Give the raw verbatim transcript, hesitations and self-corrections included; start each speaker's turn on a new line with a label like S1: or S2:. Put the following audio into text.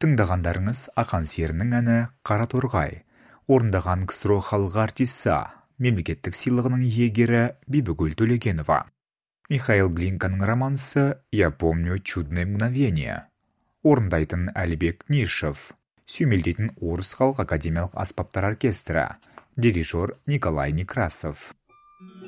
S1: Тыңдағандарыңыз Ақан серінің әні «Қара торғай». Орындаған КСРО халық артисі, мемлекеттік сыйлығының иегері Бибігүл Төлегенова. Михаил Глинканың романсы «Я помню чудное мгновение». Орындайтын Әлібек Нишев. Сүймелдейтін Орыс халық академиялық аспаптар оркестрі. Дирижер Николай Некрасов.